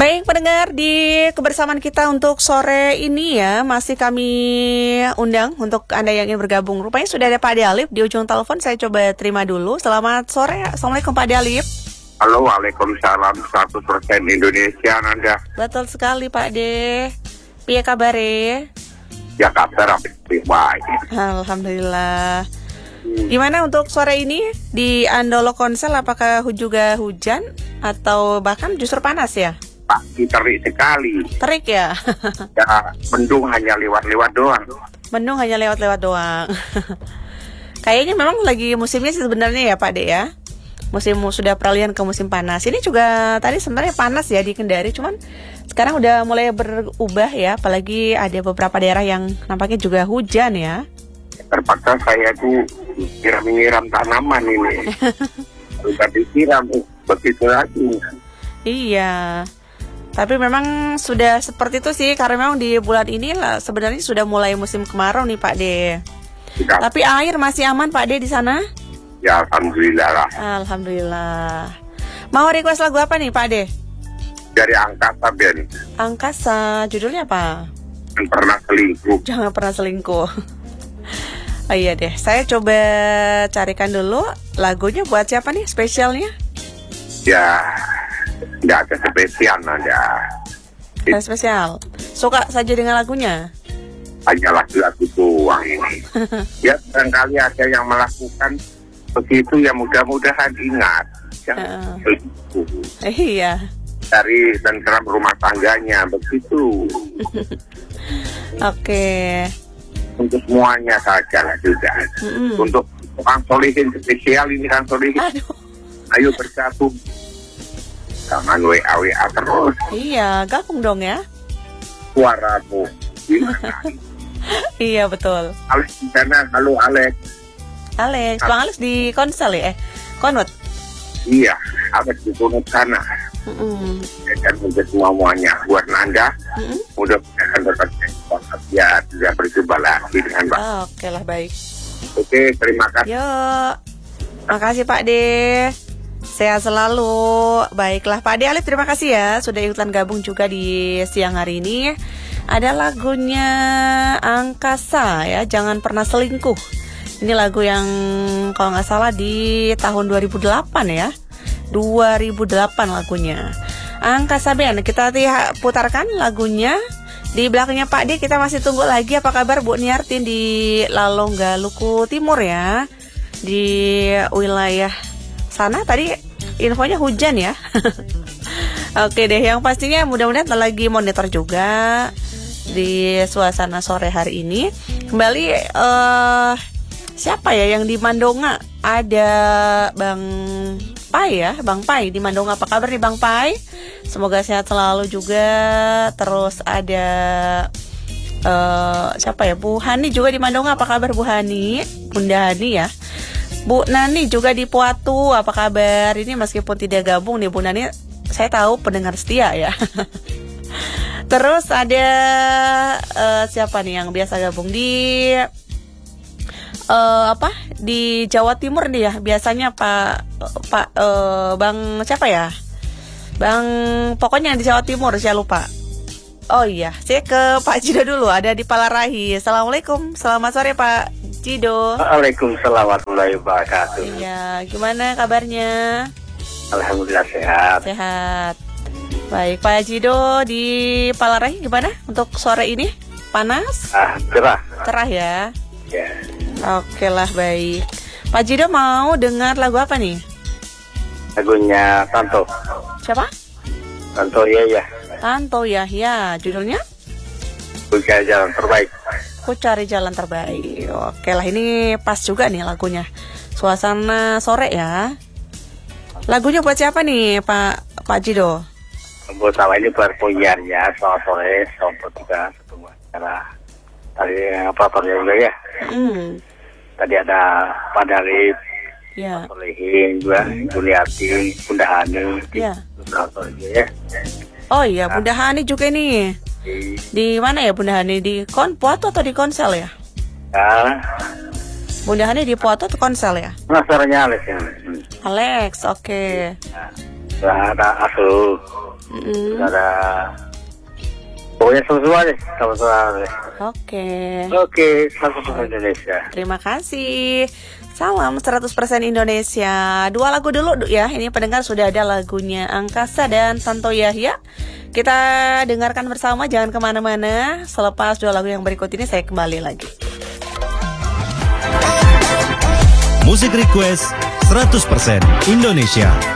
Baik pendengar, di kebersamaan kita untuk sore ini ya, masih kami undang untuk Anda yang ingin bergabung. Rupanya sudah ada Pak Alif di ujung telepon, saya coba terima dulu. Selamat sore, Assalamualaikum Pak Alif. Halo, waalaikumsalam, 100% Indonesia Anda. Betul sekali Pak D. Piye kabare? Ya kabar baik. Alhamdulillah. Gimana untuk sore ini di Andolo Konsel, apakah juga hujan atau bahkan justru panas ya? Pagi terik sekali. Terik ya? Ya, mendung hanya lewat-lewat doang. Mendung hanya lewat-lewat doang. Kayaknya memang lagi musimnya sih sebenarnya ya Pak De ya. Musim sudah peralihan ke musim panas. Ini juga tadi sebenarnya panas ya di Kendari, cuman sekarang udah mulai berubah ya. Apalagi ada beberapa daerah yang nampaknya juga hujan ya. Terpaksa saya tuh menyiram tanaman ini. Sudah disiram, begitu lagi. Iya. Tapi memang sudah seperti itu sih, karena memang di bulan ini lah sebenarnya sudah mulai musim kemarau nih Pak De. Ya. Tapi air masih aman Pak De di sana? Ya alhamdulillah lah. Alhamdulillah. Mau request lagu apa nih Pak De? Dari Angkasa Ben. Angkasa, judulnya apa? Yang pernah selingkuh. Jangan pernah selingkuh. Oh iya deh, saya coba carikan dulu lagunya buat siapa nih spesialnya? Ya, nggak ada spesial ada. Ada spesial. Suka saja dengan lagunya? Hanya lagu-lagu doang ini. Ya barangkali ada yang melakukan begitu, ya mudah-mudahan ingat. Jangan selingkuh. Iya. Dari tentram rumah tangganya begitu. Oke. Untuk semuanya saja lah juga. Untuk orang solihin spesial ini kan solihin. Aduh. Ayo bergabung. Jangan WA terus. Iya, gabung dong ya. Suaramu gimana? Iya betul. Alex di sana, halo Alex. Alex, Bang Alex di konsel ya? Konut? Iya, Alex di sana. Dan untuk semuanya buat Nanda, mudah-mudahan tetap ya tidak berjumpa lagi dengan Pak. Oke lah, baik. Oke, terima kasih. Yuk, makasih Pak De. Sehat selalu. Baiklah Pak De Alif, terima kasih ya sudah ikutan gabung juga di siang hari ini. Ada lagunya Angkasa ya, Jangan Pernah Selingkuh. Ini lagu yang kalau nggak salah di tahun 2008 ya. 2008 lagunya. Angkasa Band, kita putarkan lagunya. Di belakangnya Pak D kita masih tunggu lagi apa kabar Bu Niartin di Lalongga Luku Timur ya. Di wilayah sana tadi infonya hujan ya. Oke deh, yang pastinya mudah-mudahan lagi monitor juga di suasana sore hari ini. Kembali siapa ya yang di Mandonga? Ada Bang Pai ya, Bang Pai di Mandonga. Apa kabar nih Bang Pai? Semoga sehat selalu juga. Terus ada siapa ya, Bu Hani juga di Mandonga. Apa kabar Bu Hani? Bunda Hani ya. Bu Nani juga di Puatu. Apa kabar? Ini meskipun tidak gabung nih Bu Nani, saya tahu pendengar setia ya. Terus ada siapa nih yang biasa gabung di di Jawa Timur nih ya, biasanya Pak Bang siapa ya, Bang pokoknya yang di Jawa Timur saya lupa. Oh iya, saya ke Pak Jido dulu, ada di Palarahi. Assalamualaikum, selamat sore Pak Jido. Waalaikumsalam warahmatullahi wabarakatuh. Iya, gimana kabarnya? Alhamdulillah sehat. Sehat. Baik Pak Jido di Palarahi gimana untuk sore ini? Panas? Cerah. Cerah ya. Ya. Oke lah, baik. Pak Jido mau dengar lagu apa nih? Lagunya Tanto. Siapa? Tanto ya. Tanto Yahya. Judulnya? Ku cari jalan terbaik. Ku cari jalan terbaik. Oke lah, ini pas juga nih lagunya. Suasana sore ya. Lagunya buat siapa nih Pak Jido? Buat sama ini berpunyanya selamat sore. Selamat juga semua acara. Tadi operatornya juga ya. Tadi ada Pak Dalif, ya. Solehin juga, Juliati, Bunda Hani, ya. Ya. Oh iya, Bunda Hani juga nih. Di mana ya Bunda Hani? Di Puatu atau di Konsel ya? Ya. Bunda Hani di Puatu atau Konsel ya? Suaranya Alex ya. Alex, oke. ada Asu, ada pokoknya semua deh, sama deh. Oke, selamat Indonesia. Terima kasih. Salam 100% Indonesia. Dua lagu dulu ya. Ini pendengar sudah ada lagunya Angkasa dan Tanto Yahya. Kita dengarkan bersama, jangan kemana-mana. Selepas dua lagu yang berikut ini saya kembali lagi. Musik Request 100% Indonesia.